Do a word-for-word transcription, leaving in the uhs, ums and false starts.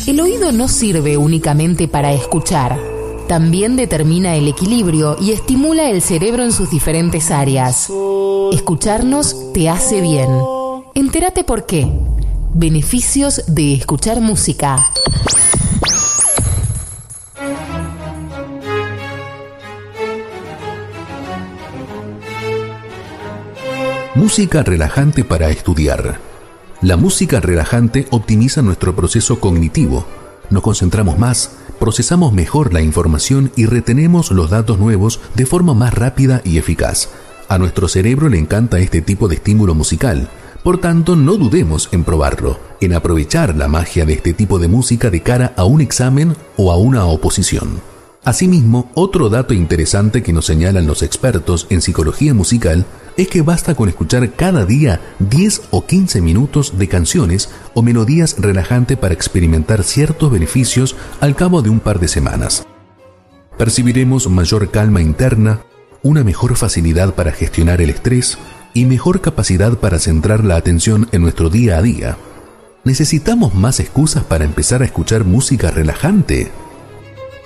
El oído no sirve únicamente para escuchar. También determina el equilibrio y estimula el cerebro en sus diferentes áreas. Escucharnos te hace bien. Entérate por qué. Beneficios de escuchar música. Música relajante para estudiar. La música relajante optimiza nuestro proceso cognitivo. Nos concentramos más, procesamos mejor la información y retenemos los datos nuevos de forma más rápida y eficaz. A nuestro cerebro le encanta este tipo de estímulo musical. Por tanto, no dudemos en probarlo, en aprovechar la magia de este tipo de música de cara a un examen o a una oposición. Asimismo, otro dato interesante que nos señalan los expertos en psicología musical es que basta con escuchar cada día diez o quince minutos de canciones o melodías relajantes para experimentar ciertos beneficios al cabo de un par de semanas. Percibiremos mayor calma interna, una mejor facilidad para gestionar el estrés y mejor capacidad para centrar la atención en nuestro día a día. ¿Necesitamos más excusas para empezar a escuchar música relajante?